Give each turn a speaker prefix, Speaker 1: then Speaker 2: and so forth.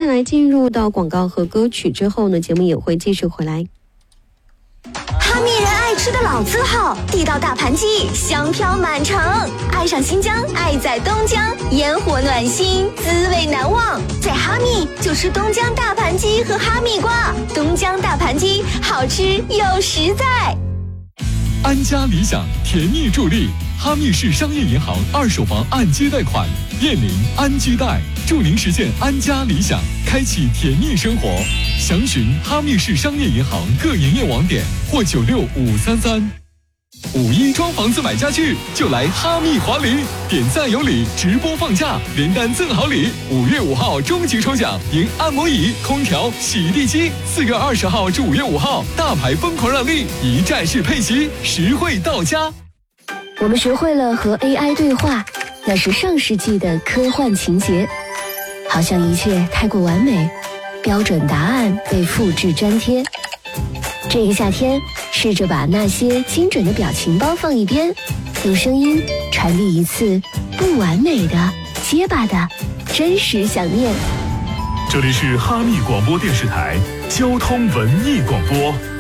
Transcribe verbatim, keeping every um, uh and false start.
Speaker 1: 来进入到广告和歌曲之后呢，节目也会继续回来。
Speaker 2: 哈密人爱吃的老字号，地道大盘鸡，香飘满城。爱上新疆，爱在东江，烟火暖心，滋味难忘。在哈密就吃东江大盘鸡和哈密瓜，东江大盘鸡好吃又实在。
Speaker 3: 安家理想甜蜜助力，哈密市商业银行二手房按揭贷款，燕林安居贷，助您实现安家理想，开启甜蜜生活。详询哈密市商业银行各营业网点或九六五三三。五一装房子买家具就来哈密华礼，点赞有礼，直播放假，连单赠好礼。五月五号终极抽奖，赢按摩椅、空调、洗地机。四月二十号至五月五号，大牌疯狂让利，一站式配齐，实惠到家。
Speaker 4: 我们学会了和 A I 对话，那是上世纪的科幻情节，好像一切太过完美，标准答案被复制粘贴。这个夏天，试着把那些精准的表情包放一边，用声音传递一次不完美的、结巴的真实想念。
Speaker 5: 这里是哈密广播电视台交通文艺广播。